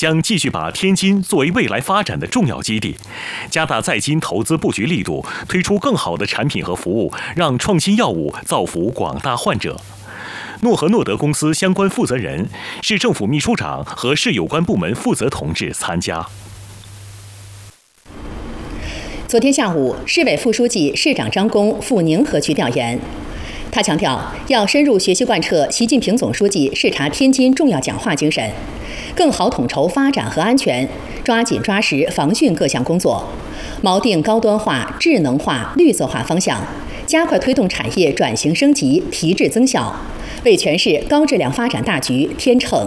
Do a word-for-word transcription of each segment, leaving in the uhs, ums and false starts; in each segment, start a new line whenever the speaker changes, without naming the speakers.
将继续把天津作为未来发展的重要基地，加大在京投资布局力度，推出更好的产品和服务，让创新药物造福广大患者。诺和诺德公司相关负责人、市政府秘书长和市有关部门负责同志参加。
昨天下午，市委副书记、市长张公赴宁河区调研。他强调，要深入学习贯彻习近平总书记视察天津重要讲话精神，更好统筹发展和安全，抓紧抓实防汛各项工作，锚定高端化、智能化、绿色化方向，加快推动产业转型升级、提质增效，为全市高质量发展大局添秤。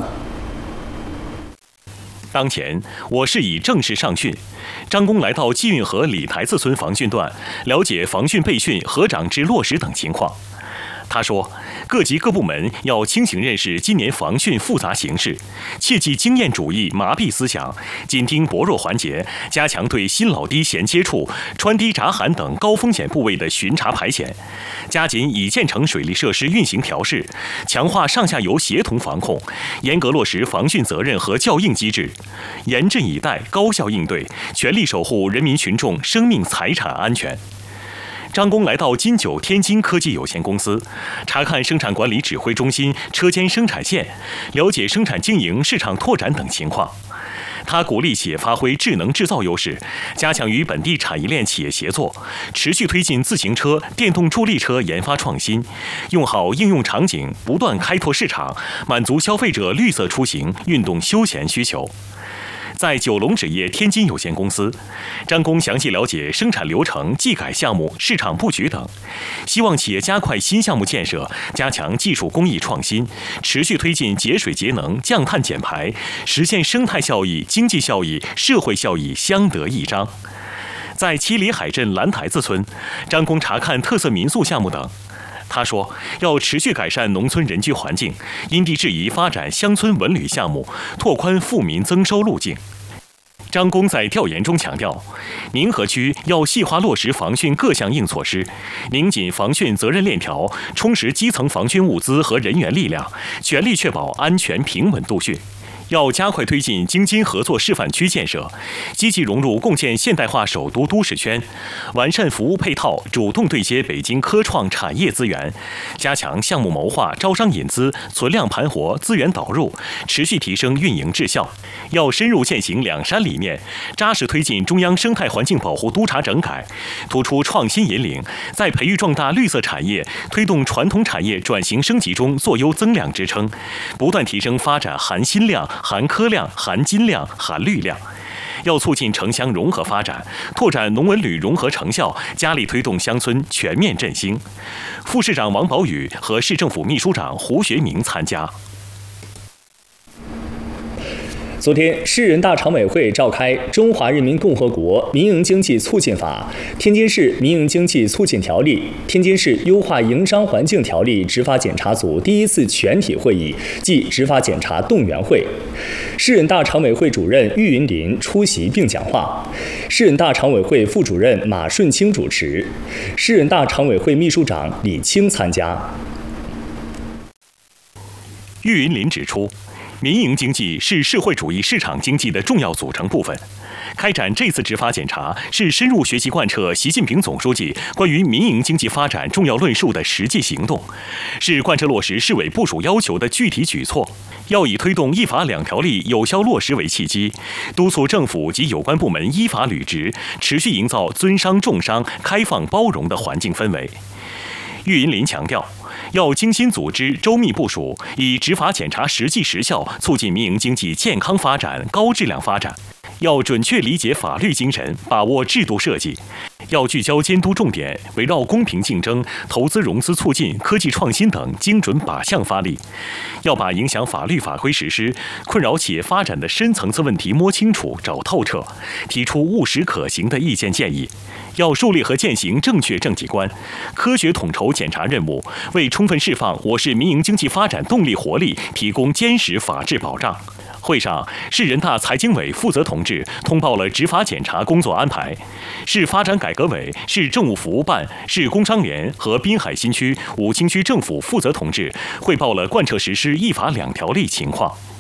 当前，我市已正式上汛。张公来到季运河李台子村防汛段，了解防汛备汛、河长制落实等情况。他说，各级各部门要清醒认识今年防汛复杂形势，切忌经验主义麻痹思想，紧盯薄弱环节，加强对新老堤衔接处、川堤闸涵等高风险部位的巡查排险，加紧已建成水利设施运行调试，强化上下游协同防控，严格落实防汛责任和校应机制，严阵以待，高效应对，全力守护人民群众生命财产安全。张公来到金九天津科技有限公司，查看生产管理指挥中心车间生产线，了解生产经营、市场拓展等情况。他鼓励企业发挥智能制造优势，加强与本地产业链企业协作，持续推进自行车、电动助力车研发创新，用好应用场景，不断开拓市场，满足消费者绿色出行、运动休闲需求。在九龙纸业天津有限公司，张公详细了解生产流程、技改项目、市场布局等，希望企业加快新项目建设，加强技术工艺创新，持续推进节水节能、降碳减排，实现生态效益、经济效益、社会效益相得益彰。在七里海镇蓝台子村，张公查看特色民宿项目等。他说，要持续改善农村人居环境，因地制宜发展乡村文旅项目，拓宽富民增收路径。张公在调研中强调，宁河区要细化落实防汛各项硬措施，拧紧防汛责任链条，充实基层防汛物资和人员力量，全力确保安全平稳度汛。要加快推进京津合作示范区建设，积极融入共建现代化首都都市圈，完善服务配套，主动对接北京科创产业资源，加强项目谋划、招商引资、存量盘活、资源导入，持续提升运营质效。要深入践行两山理念，扎实推进中央生态环境保护督察整改，突出创新引领，在培育壮大绿色产业、推动传统产业转型升级中做优增量支撑，不断提升发展含锌量、含科量、含金量、含绿量。要促进城乡融合发展，拓展农文旅融合成效，加力推动乡村全面振兴。副市长王宝宇和市政府秘书长胡学明参加。
昨天，市人大常委会召开《中华人民共和国民营经济促进法》、天津市民营经济促进条例、天津市优化营商环境条例执法检查组第一次全体会议暨执法检查动员会。市人大常委会主任郁云林出席并讲话，市人大常委会副主任马顺清主持，市人大常委会秘书长李清参加。
郁云林指出，民营经济是社会主义市场经济的重要组成部分。开展这次执法检查是深入学习贯彻习近平总书记关于民营经济发展重要论述的实际行动，是贯彻落实市委部署要求的具体举措。要以推动一法两条例有效落实为契机，督促政府及有关部门依法履职，持续营造尊商重商、开放包容的环境氛围。郁云林强调，要精心组织、周密部署，以执法检查实际实效，促进民营经济健康发展、高质量发展。要准确理解法律精神，把握制度设计。要聚焦监督重点，围绕公平竞争、投资融资促进、科技创新等精准靶向发力。要把影响法律法规实施、困扰企业发展的深层次问题摸清楚、找透彻，提出务实可行的意见建议。要树立和践行正确政绩观，科学统筹检查任务，为充分释放我市民营经济发展动力活力提供坚实法治保障。会上，市人大财经委负责同志通报了执法检查工作安排，市发展改革委、市政务服务办、市工商联和滨海新区、武清区政府负责同志汇报了贯彻实施一法两条例情况。